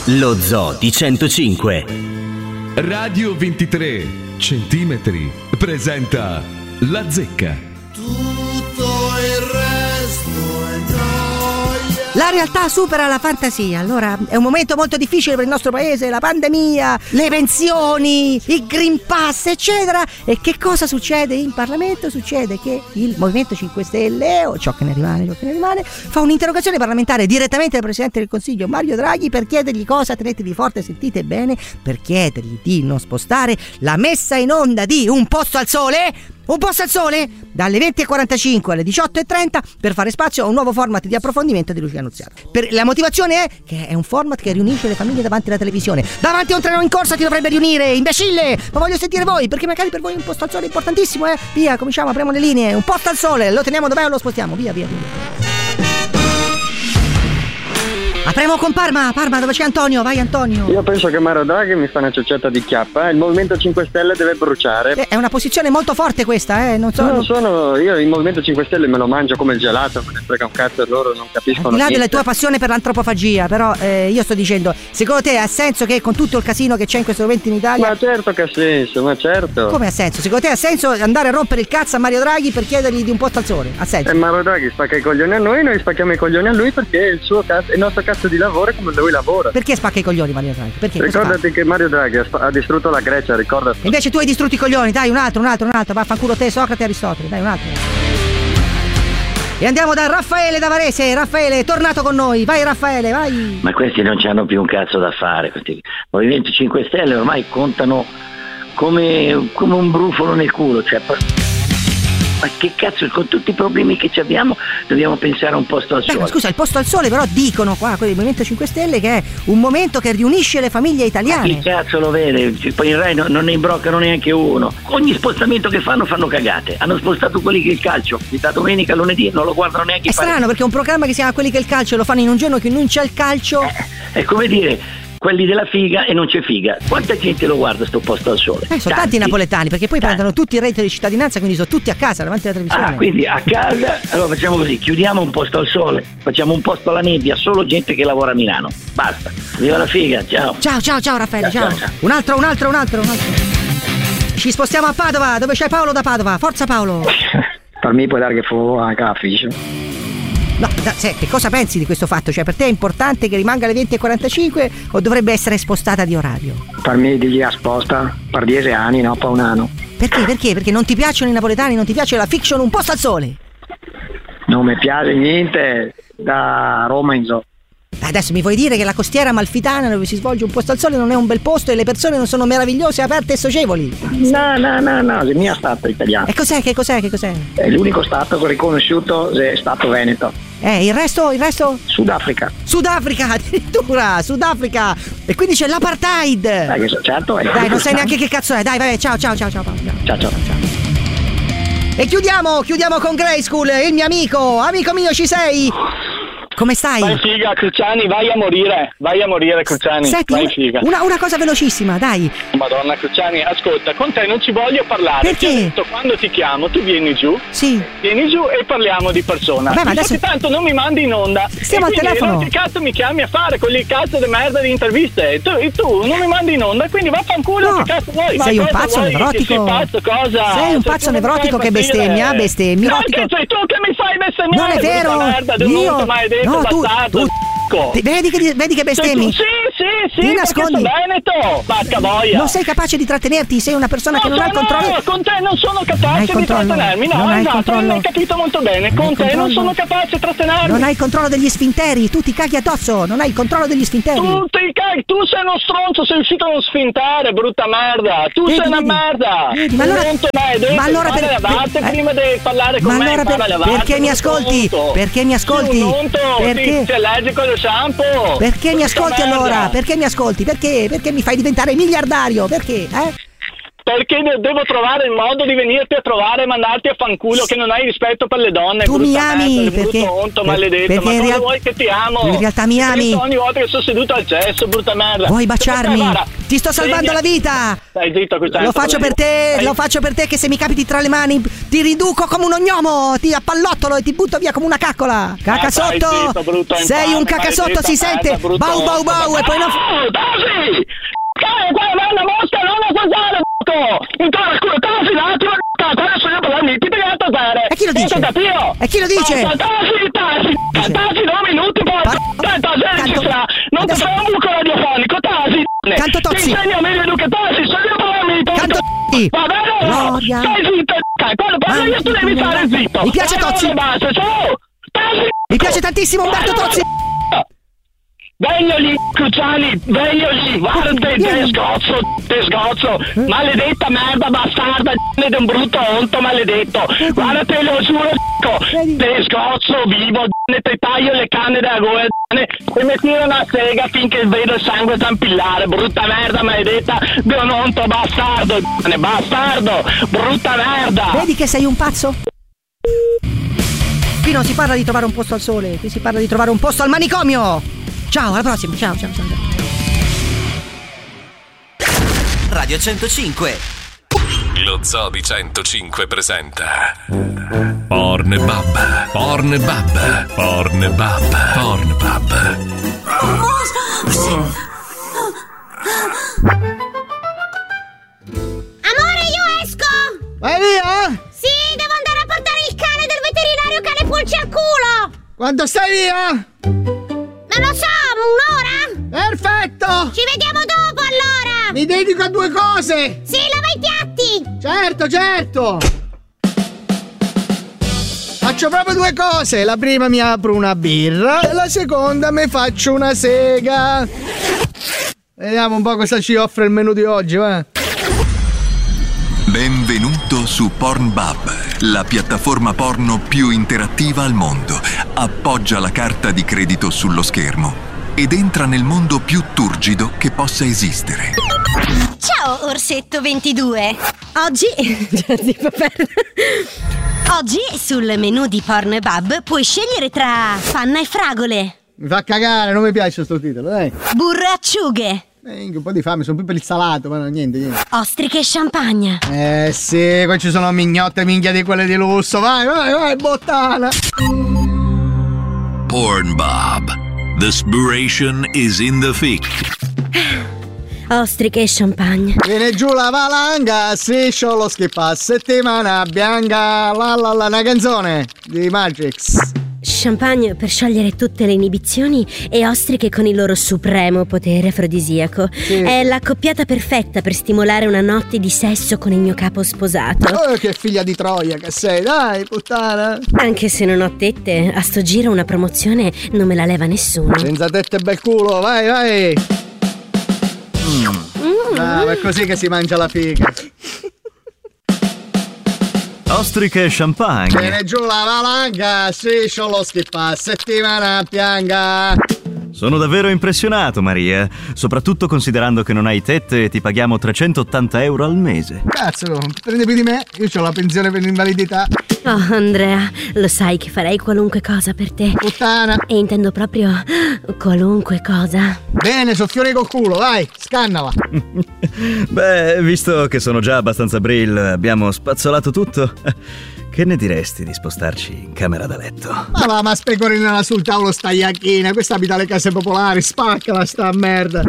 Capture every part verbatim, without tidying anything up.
Lo Zoo di centocinque. Radio ventitré centimetri presenta La Zecca. Tutto il resto è gioia. La realtà supera la fantasia. Allora, è un momento molto difficile per il nostro paese, la pandemia, le pensioni, il Green Pass, eccetera. E che cosa succede in Parlamento? Succede che il Movimento cinque Stelle, o ciò che ne rimane, ciò che ne rimane, fa un'interrogazione parlamentare direttamente al Presidente del Consiglio Mario Draghi per chiedergli cosa, tenetevi forte, sentite bene, per chiedergli di non spostare la messa in onda di Un Posto al Sole, Un Posto al Sole, dalle venti e quarantacinque alle diciotto e trenta, per fare spazio a un nuovo format di approfondimento di Lucia Annunziata. Per, la motivazione è che è un format che riunisce le famiglie davanti alla televisione. Davanti a un treno in corsa ti dovrebbe riunire, imbecille! Ma voglio sentire voi, perché magari per voi Un Posto al Sole è importantissimo, eh? Via, cominciamo, apriamo le linee. Un Posto al Sole, lo teniamo dov'è o lo spostiamo? Via, via, via. Apriamo con Parma, Parma dove c'è Antonio, vai Antonio. Io penso che Mario Draghi mi fa una ciocciata di chiappa, eh? Il Movimento cinque Stelle deve bruciare. Eh, è una posizione molto forte questa, eh? Non so. Non sono, io il Movimento cinque Stelle me lo mangio come il gelato, me ne frega un cazzo e loro non capiscono Al di là niente. della tua passione per l'antropofagia, però eh, io sto dicendo, secondo te ha senso che con tutto il casino che c'è in questo momento in Italia? Ma certo che ha senso, ma certo. Come ha senso? Secondo te ha senso andare a rompere il cazzo a Mario Draghi per chiedergli di Un Posto al Sole? Ha senso? E Mario Draghi spacca i coglioni a noi, noi spacchiamo i coglioni a lui perché il suo cazzo, il nostro cazzo di lavoro è come lui lavora. Perché spacca i coglioni Mario Draghi? Perché? Ricordati che Mario Draghi ha, ha distrutto la Grecia, ricordati. Invece tu hai distrutto i coglioni, dai un altro, un altro, un altro, vaffanculo te Socrate e Aristotele, dai un altro. E andiamo da Raffaele da Varese. Raffaele è tornato con noi, vai Raffaele, vai. Ma questi non c'hanno più un cazzo da fare, questi Movimento cinque Stelle ormai contano come, come un brufolo nel culo, cioè. Ma che cazzo, con tutti i problemi che ci abbiamo dobbiamo pensare a Un Posto al Sole. Beh, ma scusa, il Posto al Sole però dicono qua quelli del Movimento cinque Stelle che è un momento che riunisce le famiglie italiane. Ma chi cazzo lo vede? Poi il Rai non, non ne imbroccano neanche uno. Ogni spostamento che fanno fanno cagate. Hanno spostato quelli che il calcio da domenica a lunedì non lo guardano neanche i È strano perché è un programma che si chiama Quelli che il calcio lo fanno in un giorno che non c'è il calcio. Eh, è come dire quelli della figa e non c'è figa. Quanta gente lo guarda sto Posto al Sole? Eh, sono tanti i napoletani, perché poi Tanti. prendono tutti il reddito di cittadinanza, quindi sono tutti a casa davanti alla televisione. Ah, quindi a casa, allora facciamo così, chiudiamo Un Posto al Sole, facciamo Un Posto alla nebbia, solo gente che lavora a Milano. Basta. Viva la figa, ciao. Ciao, ciao, ciao Raffaele, ciao. Ciao, ciao. Un altro, un altro, un altro, un altro. Ci spostiamo a Padova, dove c'è Paolo da Padova. Forza Paolo. Per me puoi dare che fu a cafficio. No, da, se, che cosa pensi di questo fatto? Cioè, per te è importante che rimanga alle venti e quarantacinque o dovrebbe essere spostata di orario? Per me di a sposta per dieci anni, no, per un anno. Perché? Perché? Perché non ti piacciono i napoletani, non ti piace la fiction Un Posto al Sole? Non mi piace niente da Roma in zo. Adesso mi vuoi dire che la costiera amalfitana dove si svolge Un Posto al Sole non è un bel posto e le persone non sono meravigliose, aperte e socievoli? No, no, no, no, il mio stato italiano. E cos'è? Che cos'è? Che cos'è? È l'unico stato riconosciuto è stato Veneto. Eh, il resto? Il resto? Sudafrica. Sudafrica, addirittura, Sudafrica. E quindi c'è l'apartheid. Dai, che so, certo. È Dai, non sai neanche che cazzo è. Dai, vai, ciao, ciao, ciao, ciao, Paolo. Ciao, ciao. E chiudiamo, chiudiamo con Grayskull, il mio amico. Amico mio, ci sei? Come stai? Vai figa, Cruciani, vai a morire, vai a morire Cruciani, Senti, vai figa. Una, una cosa velocissima, dai. Madonna Cruciani, ascolta, con te non ci voglio parlare. Perché? Ti ho detto, quando ti chiamo tu vieni giù, Sì. vieni giù e parliamo di persona. Vabbè, ma Visto adesso- che tanto non mi mandi in onda. Stiamo e al quindi telefono. non che cazzo mi chiami a fare quelli cazzo di merda di interviste. Tu, tu non mi mandi in onda, quindi vaffanculo, No, che cazzo vuoi? Ma sei un cosa pazzo vuoi? nevrotico. Che sei pazzo, cosa? Sei un Se pazzo tu non mi nevrotico fai che bestemmia, impazzire- bestemmi, No, rotico. che sei tu che mi fai bestemmiare? Non è vero. brutta merda, Io- denuto, maledetto, no, tu- bastardo. tu- Ti- Vedi che, vedi che bestemmi? Sì, sì, sì, Ti perché nascondi. sono Veneto, vacca boia. Non sei capace di trattenerti, sei una persona No, che non ha il no, controllo. no, con te non sono Non hai capace di controllo. trattenermi, no, Non hai esatto, controllo. non hai capito molto bene, Non con hai te non controllo. sono capace di trattenermi. Non hai il controllo degli sfinteri, tu ti caghi addosso, non hai il controllo degli sfinteri. Tu ti caghi, tu sei uno stronzo, sei uscito a uno sfintare, brutta merda. Tu Vedi, sei una vedi. merda. Vedi, ma allora- Pronto, maledetto, ma allora impara per- a lavarti per- prima di parlare con Ma me, allora per- impara a lavarti, perché mi brutto ascolti? unto. Perché mi ascolti? Sei un unto, Perché? Sì, sei allergico allo shampoo. Perché mi Brutta ascolti merda. allora? Perché mi ascolti? Perché? Perché mi fai diventare miliardario? Perché? Eh? Perché de- devo trovare il modo di venirti a trovare e mandarti a fanculo, che non hai rispetto per le donne. Tu mi brutta ami, merda, perché- brutto onto, per- maledetto. perché Ma in cosa real- vuoi che ti amo? in realtà mi Ti ami. penso ogni volta che sono seduto al cesso, brutta merda. Vuoi baciarmi? Guarda, Ti sto salvando la vita. Stai zitto, Cruciani. Lo faccio per te, Stai... lo faccio per te che se mi capiti tra le mani ti riduco come un ognomo, ti appallottolo e ti butto via come una caccola. Cacasotto. Zitto, brutto, Sei un cacasotto, si sente. Brutto, Bau bau bau e poi non Oh, Tosi! Cazzo, qua è una mosca, non una zanzara, brutto! Intorno al culo, Tosi, un attimo, adesso io parlo di ti devi alzare. E chi lo dice? E chi lo dice? Tosi, Tosi, Tosi, due minuti poi. Dai, Tosi, registra. Non ti fai un buco radiofonico, Tosi. Canto Tozzi. Ti insegno meglio di che Tosi, sono io parlo di Canto Tozzi. Va bene? Gloria. Stai zitto, dai, quando parlo io tu devi stare zitto. Mi piace Tozzi. Basta, ciao. Tosi. Mi piace tantissimo Umberto Tozzi. Veglio lì, Cruciani, veglio lì, guarda te sgozzo, te sgozzo, maledetta merda bastarda, ed è un brutto onto maledetto, guarda te lo giuro, te sgozzo vivo, te taglio le canne della gola, e mi tiro una sega finché vedo il sangue zampillare, brutta merda maledetta, di un onto bastardo, bastardo, brutta merda. Vedi che sei un pazzo? Qui non si parla di trovare un posto al sole, qui si parla di trovare un posto al manicomio. Ciao, alla prossima, ciao, ciao, ciao. Radio centocinque. Lo Zoo di centocinque presenta Pornbub, Pornbub, Pornbub, Pornbub. Amore, io esco! Vai via! Sì, devo andare a portare il cane del veterinario che ha le pulci al culo! Quando stai via? Non lo so, un'ora? Perfetto! Ci vediamo dopo allora! Mi dedico a due cose! Sì, lava i piatti! Certo, certo! Faccio proprio due cose! La prima mi apro una birra e la seconda mi faccio una sega! Vediamo un po' cosa ci offre il menù di oggi, va? Benvenuto su Pornbub, la piattaforma porno più interattiva al mondo. Appoggia la carta di credito sullo schermo ed entra nel mondo più turgido che possa esistere. Ciao, Orsetto ventidue! Oggi... Oggi sul menù di Pornbub puoi scegliere tra panna e fragole, Mi fa cagare, non mi piace sto titolo, dai! burro e acciughe, Eh, un po' di fame, sono più per il salato, ma no, niente, niente. ostriche e champagne. Eh sì, qua ci sono mignotte minchia di quelle di lusso. Vai, vai, vai, bottana. Pornbub. The spiration is in the fic. Ostriche e champagne. Viene giù la valanga, striscio lo schippa, settimana bianca, la la la, una canzone di Matrix. Champagne per sciogliere tutte le inibizioni e ostriche con il loro supremo potere afrodisiaco. Sì. È l'accoppiata perfetta per stimolare una notte di sesso con il mio capo sposato. Oh, che figlia di Troia che sei, dai, puttana. Anche se non ho tette, a sto giro una promozione non me la leva nessuno. Senza tette e bel culo, vai, vai. Mm. Brava, è così che si mangia la figa. Ostriche e champagne. Viene giù la valanga, striscio lo schippa, settimana bianca. Sono davvero impressionato, Maria. Soprattutto considerando che non hai tette e ti paghiamo trecentottanta euro al mese. Cazzo, prende più di me, io ho la pensione per l'invalidità. Oh, Andrea, lo sai che farei qualunque cosa per te. Puttana. E intendo proprio qualunque cosa. Bene, soffione col culo, vai, scannala. Beh, visto che sono già abbastanza brill, abbiamo spazzolato tutto. Che ne diresti di spostarci in camera da letto? Ma va, ma specorinala sul tavolo sta iacchina, questa abita alle case popolari, spaccala sta merda.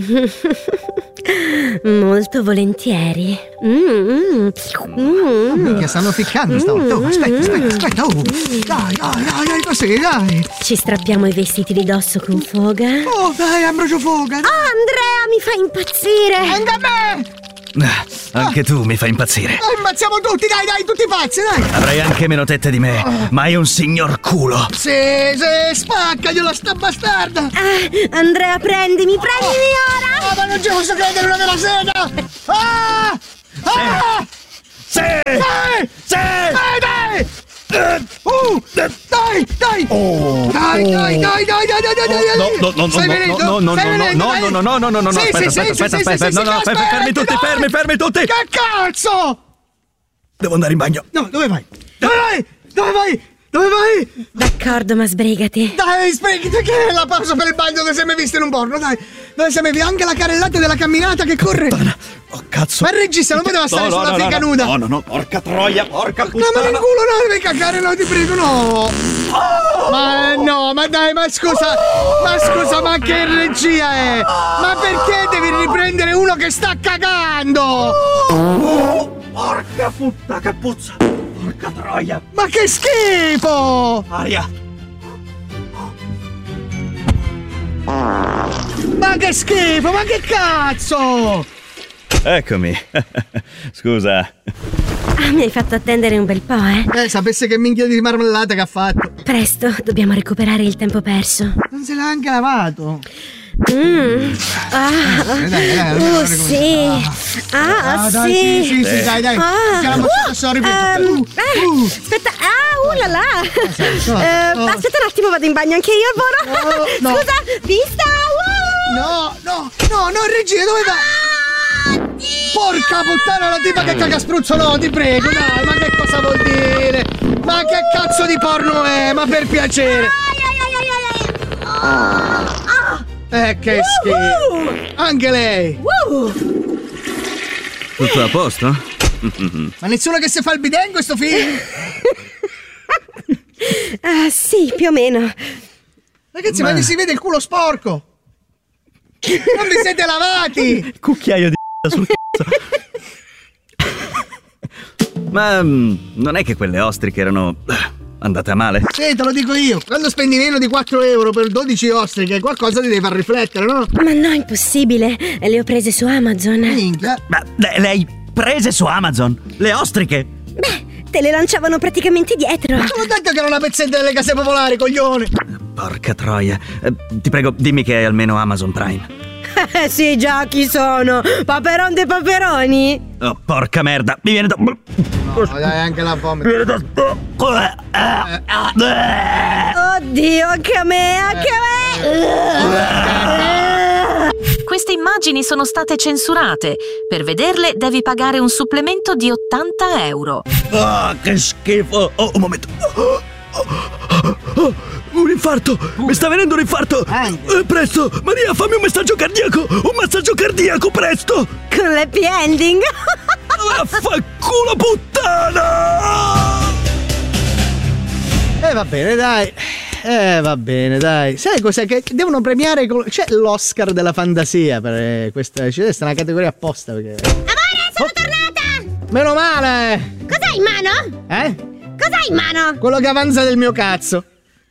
Molto volentieri. Mm, mm, Minchia, stanno ficcando stavolta. Oh, aspetta, aspetta, aspetta. Oh. Dai, dai, dai, dai, così, dai. Ci strappiamo i vestiti di dosso con foga. Oh, dai, Ambrogio Foga. Oh, Andrea, mi fa impazzire. Anche a me. Ah, anche tu mi fai impazzire. Oh, impazziamo tutti, dai, dai, tutti pazzi, dai. Avrai anche meno tette di me, ma hai un signor culo. Sì, sì, spaccagliela sta bastarda. Ah, Andrea, prendimi, prendimi ora. Oh, ma non ci posso credere, una della sega. Ah! Ah! Sì! Dai! Sì! Dai, dai! Uh, dai, dai! Oh, dai, dai, dai, dai, dai, dai, dai, dai! No, no, no, Stai no, venendo? no, no, Stai no, venendo, no, dai? no, no, no, no, no, no, Sì, aspetta, sì, aspetta, sì, aspetta, sì, aspetta, sì, no, sì, no, sì, fermi, fermi tutti, dai! fermi, fermi tutti! Che cazzo? Devo andare in bagno. No, dove vai? Dove vai? Dove vai? Dove vai? D'accordo, ma sbrigati. Dai, sbrigati, che è la pausa per il bagno dove sei mai visto in un porno, dai. Dove sei mai visto? Anche la carrellata della camminata che corre. Oh, cazzo. Ma il regista non poteva stare no, sulla no, figa no, nuda. No, no, no, porca troia, porca puttana. No, ma nel culo no, devi cagare, no, ti prego, no. Oh! Ma no, ma dai, ma scusa, ma scusa, ma che regia è? Ma perché devi riprendere uno che sta cagando? Oh, porca puttana, che puzza. Porca troia. Ma che schifo! Aria. Ma che schifo, ma che cazzo! Eccomi. Scusa. Ah, mi hai fatto attendere un bel po', eh? Eh, sapesse che minchia di marmellata che ha fatto. Presto, dobbiamo recuperare il tempo perso. Non se l'ha anche lavato. Mmm. Ah, dai, dai, dai, uh, dai, sì. Ah, ah, sì. dai, sì, sì, sì, dai, dai. Ah, uh, sorry, um, uh, uh. Aspetta, ah, uh là là. Oh, uh, oh. Aspetta un attimo, vado in bagno anche io, Voro. Oh, no. Scusa, vista. Uh. No, no, no, no, regia, dove va? Ah, porca puttana, la tipa che caga spruzzo, no, ti prego, dai, ma che cosa vuol dire? Ma che cazzo di porno è? Ma per piacere. Eh, che schifo. Anche lei. Tutto a posto? Ma nessuno che si fa il bidet in questo film? Ah, sì, più o meno. Ragazzi, ma, ma si vede il culo sporco. Non vi siete lavati. Cucchiaio di sul cazzo. Ma mm, non è che quelle ostriche erano andate a male? Sì, te lo dico io. Quando spendi meno di quattro euro per dodici ostriche, qualcosa ti deve far riflettere, no? Ma no, impossibile. Le ho prese su Amazon. Minchia. Ma le, le hai prese su Amazon? Le ostriche? Beh, te le lanciavano praticamente dietro. Ma te l'ho detto che era una pezzetta delle case popolari, coglione. Porca troia. Eh, ti prego, dimmi che è almeno Amazon Prime. Eh sì, già, chi sono? Paperon dei paperoni? Oh, porca merda, mi viene da... No, dai, anche la fame. Mi viene da... Oddio, anche a me, anche a me! Queste immagini sono state censurate. Per vederle devi pagare un supplemento di ottanta euro. Ah, che schifo! Oh, un momento. Oh, oh, oh, oh, un infarto! Mi sta venendo un infarto! Eh, presto! Maria, fammi un messaggio cardiaco! Un massaggio cardiaco, presto! Con l'happy ending! Vaffanculo, puttana! Eh, va bene, dai. Eh, va bene, dai. Sai cos'è? Che devono premiare. Col... C'è l'Oscar della fantasia per questa. C'è questa è una categoria apposta. Perché... Amore, sono oh. tornata! Meno male! Cos'hai in mano? Eh? Cos'hai in mano? Quello che avanza del mio cazzo.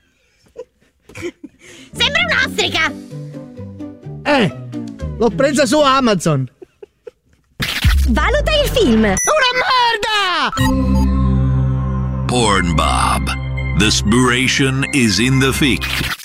Sembra un'ostrica! Eh! L'ho presa su Amazon! Valuta il film! Una merda! Porn Bob. The inspiration is in the fic.